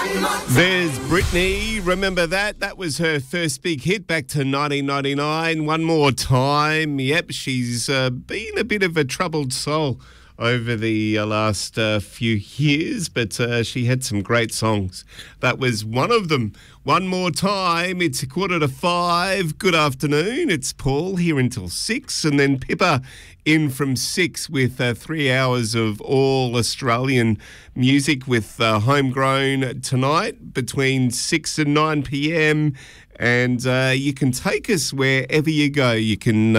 There's Britney. Remember that? That was her first big hit back to 1999. One More Time. Yep, she's been a bit of a troubled soul over the last few years, but she had some great songs. That was one of them. One More Time. It's 4:45. Good afternoon. It's Paul here until 6, and then Pippa in from 6 with 3 hours of all Australian music with Homegrown tonight between 6 and 9 p.m. And you can take us wherever you go. You can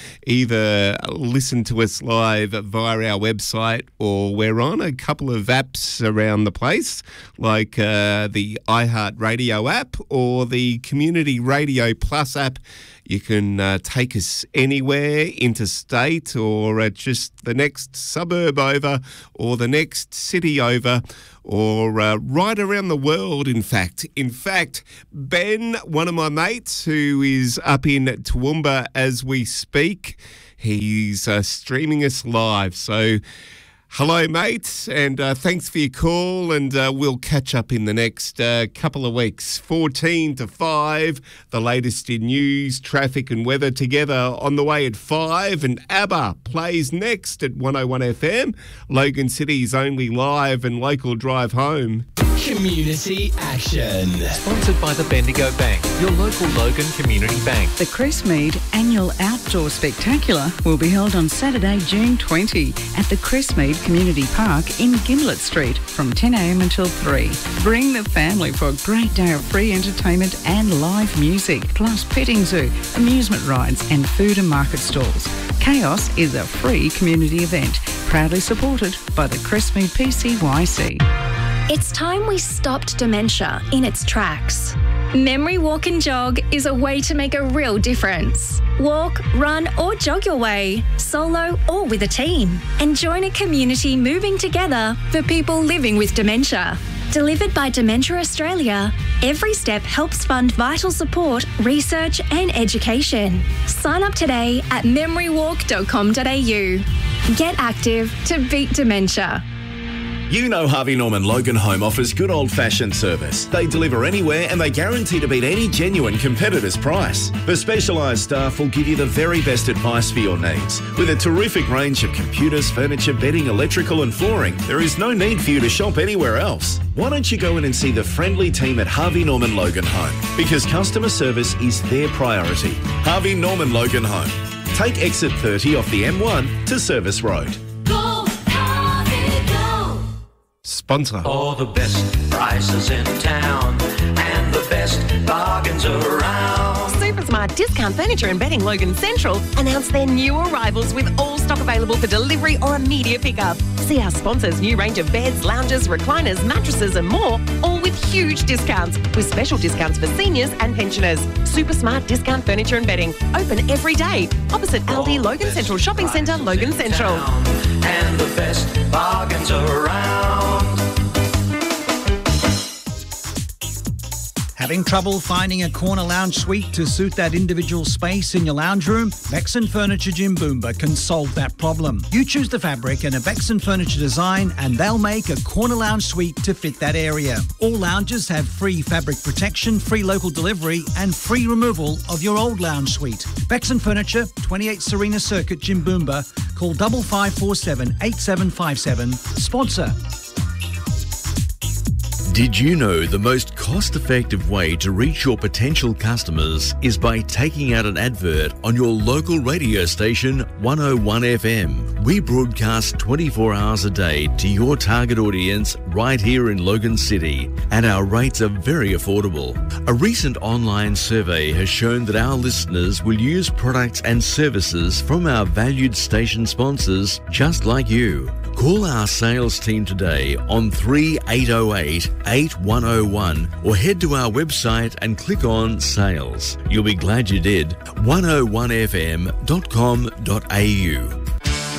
either listen to us live via our website, or we're on a couple of apps around the place, like the iHeartRadio app or the Community Radio Plus app. You can take us anywhere, interstate, or just the next suburb over, or the next city over, or right around the world, in fact. In fact, Ben, one of my mates who is up in Toowoomba as we speak, he's streaming us live. So hello, mate, and thanks for your call, and we'll catch up in the next couple of weeks. 14 to 5, the latest in news, traffic and weather together on the way at 5, and ABBA plays next at 101 FM, Logan City's only live and local drive home. Community Action. Sponsored by the Bendigo Bank, your local Logan Community Bank. The Crestmead Annual Outdoor Spectacular will be held on Saturday, June 20 at the Crestmead Community Park in Gimblett Street from 10am until 3. Bring the family for a great day of free entertainment and live music, plus petting zoo, amusement rides and food and market stalls. Chaos is a free community event, proudly supported by the Crestmead PCYC. It's time we stopped dementia in its tracks. Memory Walk and Jog is a way to make a real difference. Walk, run or jog your way, solo or with a team, and join a community moving together for people living with dementia. Delivered by Dementia Australia, every step helps fund vital support, research and education. Sign up today at memorywalk.com.au. Get active to beat dementia. You know Harvey Norman Logan Home offers good old-fashioned service. They deliver anywhere and they guarantee to beat any genuine competitor's price. The specialised staff will give you the very best advice for your needs. With a terrific range of computers, furniture, bedding, electrical and flooring, there is no need for you to shop anywhere else. Why don't you go in and see the friendly team at Harvey Norman Logan Home? Because customer service is their priority. Harvey Norman Logan Home. Take exit 30 off the M1 to Service Road. Sponsor. All the best prices in town and the best bargains around. Supersmart Discount Furniture and Bedding Logan Central announced their new arrivals with all stock available for delivery or immediate pickup. See our sponsors' new range of beds, lounges, recliners, mattresses and more, all with huge discounts, with special discounts for seniors and pensioners. Supersmart Discount Furniture and Bedding, open every day, opposite Aldi Logan Central Shopping Centre, Logan Central. And the best bargains around. Having trouble finding a corner lounge suite to suit that individual space in your lounge room? Vexon Furniture Jimboomba can solve that problem. You choose the fabric and a Vexon Furniture design and they'll make a corner lounge suite to fit that area. All lounges have free fabric protection, free local delivery and free removal of your old lounge suite. Vexon Furniture, 28 Serena Circuit, Jimboomba. Call 5547 8757. Sponsor. Did you know the most cost-effective way to reach your potential customers is by taking out an advert on your local radio station 101 FM? We broadcast 24 hours a day to your target audience right here in Logan City, and our rates are very affordable. A recent online survey has shown that our listeners will use products and services from our valued station sponsors just like you. Call our sales team today on 3808 8101 or head to our website and click on Sales. You'll be glad you did. 101fm.com.au.